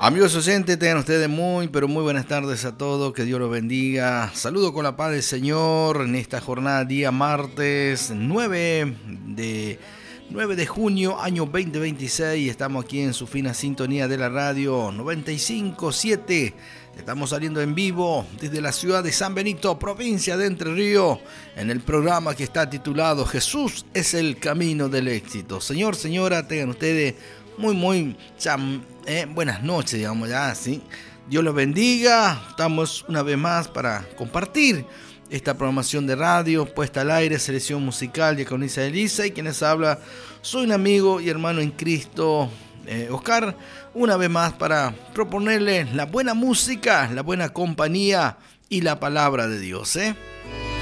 Amigos oyentes, tengan ustedes muy, pero muy buenas tardes a todos, que Dios los bendiga. Saludo con la paz del Señor en esta jornada, día martes 9 de junio, año 2026. Estamos aquí en su fina sintonía de la radio 95.7. Estamos saliendo en vivo desde la ciudad de San Benito, provincia de Entre Ríos, en el programa que está titulado Jesús es el camino del éxito. Señor, señora, tengan ustedes muy buenas noches, digamos ya, ¿sí? Dios los bendiga. Estamos una vez más para compartir esta programación de radio puesta al aire, selección musical de Diaconisa Elisa, y quienes habla, soy un amigo y hermano en Cristo, Oscar, una vez más para proponerles la buena música, la buena compañía y la palabra de Dios, ¿eh?